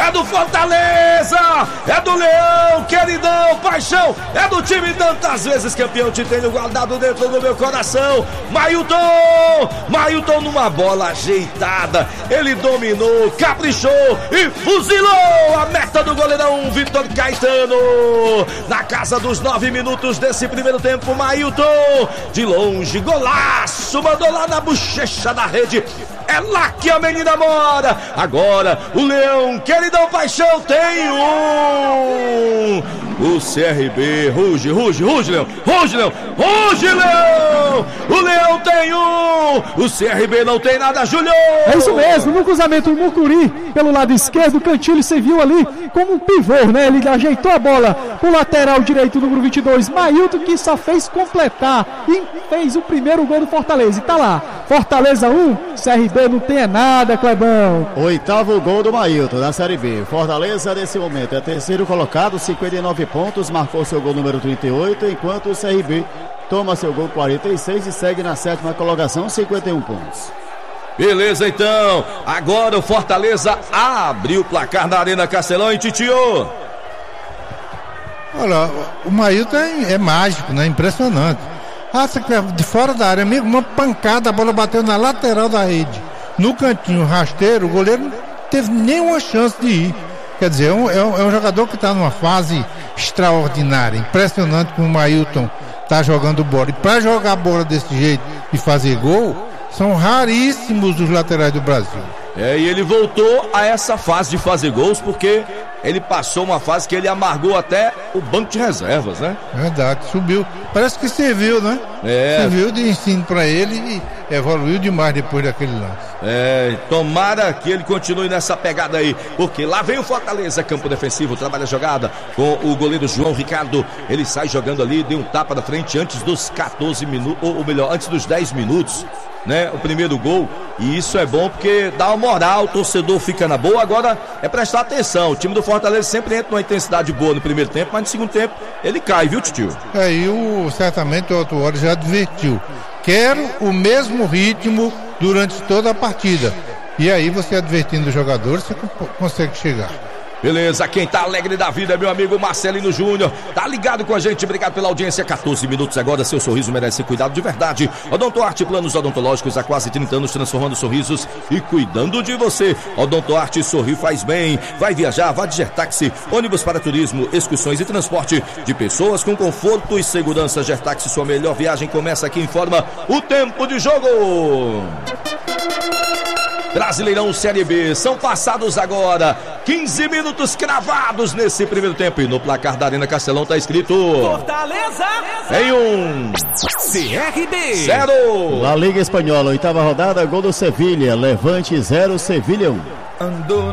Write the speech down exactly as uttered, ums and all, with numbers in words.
é do Fortaleza, é do Leão, queridão, paixão, é do time tantas vezes campeão, te tenho guardado dentro do meu coração. Mailton, Mailton numa bola ajeitada, ele dominou, caprichou e fuzilou a meta do goleirão Vitor Caetano. Na casa dos nove minutos desse primeiro tempo, Mailton, de longe, golaço, mandou lá na bochecha da rede. É lá que a menina mora. Agora o Leão, queridão paixão, tem um. O C R B, ruge, ruge, ruge, Leão, ruge, Leão, ruge, Leão. O Leão tem um. O C R B não tem nada, Júlio. É isso mesmo, no cruzamento o Mucuri, pelo lado esquerdo, o Cantilho se viu ali como um pivô, né? Ele ajeitou a bola pro lateral direito, número vinte e dois, Mailton, que só fez completar e fez o primeiro gol do Fortaleza. E tá lá, Fortaleza um, C R B não tem nada, Clebão. Oitavo gol do Mailton na Série B. Fortaleza nesse momento é terceiro colocado, cinquenta e nove pontos, marcou seu gol número trinta e oito, enquanto o C R B toma seu gol quarenta e seis e segue na sétima colocação, cinquenta e um pontos. Beleza, então, agora o Fortaleza abriu o placar na Arena Castelão e Titio. Olha, o Mailton é, é mágico, né? Impressionante. Ah, de fora da área, uma pancada, a bola bateu na lateral da rede, no cantinho rasteiro, o goleiro não teve nenhuma chance de ir. Quer dizer, é um, é um, é um jogador que está numa fase extraordinária, impressionante como o Mailton está jogando bola. E para jogar bola desse jeito e fazer gol, são raríssimos os laterais do Brasil. É, e ele voltou a essa fase de fazer gols porque ele passou uma fase que ele amargou até o banco de reservas, né? Verdade, subiu. Parece que serviu, né? É. Serviu de ensino para ele e evoluiu demais depois daquele lance. É, tomara que ele continue nessa pegada aí, porque lá vem o Fortaleza, campo defensivo, trabalha a jogada com o goleiro João Ricardo. Ele sai jogando ali, deu um tapa na frente antes dos quatorze minutos, ou melhor, antes dos dez minutos, né? O primeiro gol, e isso é bom porque dá uma moral, o torcedor fica na boa. Agora é prestar atenção, o time do Fortaleza sempre entra numa intensidade boa no primeiro tempo, mas no segundo tempo ele cai, viu, Titio? É, e o, certamente o Otto Ward já advertiu, quero o mesmo ritmo durante toda a partida, e aí você advertindo os jogadores, você consegue chegar. Beleza, quem tá alegre da vida é meu amigo Marcelino Júnior, tá ligado com a gente, obrigado pela audiência. Quatorze minutos agora, seu sorriso merece cuidado de verdade. Odontoarte Planos Odontológicos há quase trinta anos, transformando sorrisos e cuidando de você. Odontoarte, sorri faz bem. Vai viajar, vá de Gertaxi, ônibus para turismo, excursões e transporte de pessoas com conforto e segurança. Gertaxi, sua melhor viagem começa aqui. Informa o tempo de jogo. Brasileirão Série B, são passados agora quinze minutos cravados nesse primeiro tempo, e no placar da Arena Castelão tá escrito Fortaleza em um, C R B zero. La Liga Espanhola, oitava rodada, gol do Sevilha, Levante zero, Sevilha um. Andou